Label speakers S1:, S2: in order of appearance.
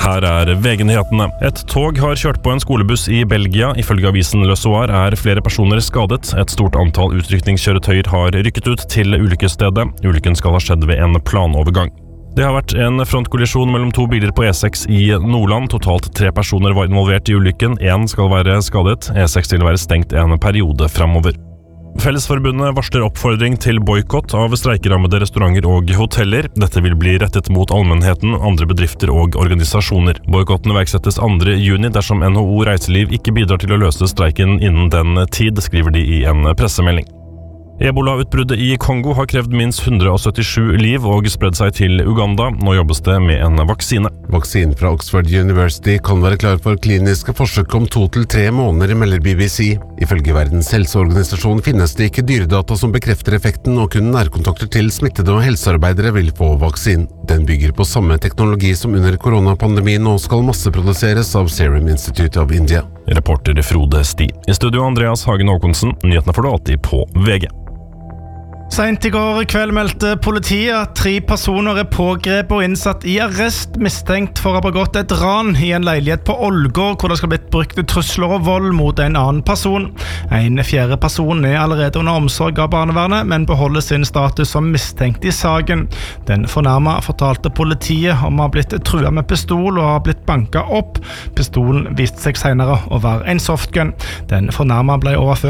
S1: Her VG-nyhetene. Et tog har kjørt på en skolebuss i Belgia. Ifølge avisen Le Soir flere personer skadet. Et stort antall utrykningskjøretøyer har rykket ut til ulykkesstedet. Ulykken skal ha skjedd ved en planovergang. Det har vært en frontkollisjon mellom 2 biler på E6 i Nordland. Totalt 3 personer var involvert i ulykken. 1 skal være skadet. E6 vil være stengt en periode fremover. Fellesforbundet varsler oppfordring til boykott av streikerammede restauranter og hoteller. Dette vil bli rettet mot allmennheten, andre bedrifter og organisasjoner. Boykotten iverksettes 2. juni dersom NHO Reiseliv ikke bidrar til å løse streiken innen den tid, skriver de i en pressemelding. Ebola-utbruddet i Kongo har krevd minst 177 liv og spredd seg til Uganda. Nå jobbes det med en vaksine.
S2: Vaksinen fra Oxford University kan være klar for kliniske forsøk om 2 til 3 måneder, melder BBC. Ifølge Verdens helseorganisasjon finnes det ikke dyredata som bekrefter effekten, og kun nærkontakter til smittede og helsearbeidere vil få vaksinen. Den bygger på samme teknologi som under koronapandemien og skal masseproduseres av Serum Institute of India.
S1: Reporter Frode Sti. I studio Andreas Hagen Håkonsen. Nyhetene får du alltid på VG.
S3: Sent i går kveld meldte politiet at 3 personer pågrepet og innsatt i arrest mistenkt for å ha begått et ran i en leilighet på Ålgård, hvor det skal blitt brukt trusler og vold mot en annen person. En 4. person allerede under omsorg av barnevernet, men beholder sin status som mistenkt i saken. Den fornærmede fortalte politiet om å ha blitt truet med pistol og ha blitt banket opp. Pistolen viste seg senere å være en softgun. Den fornærmede ble overført